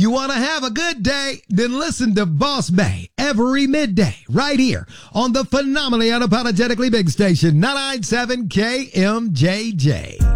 You want to have a good day? Then listen to Boss Bay every midday right here on the phenomenally unapologetically big station 997 KMJJ.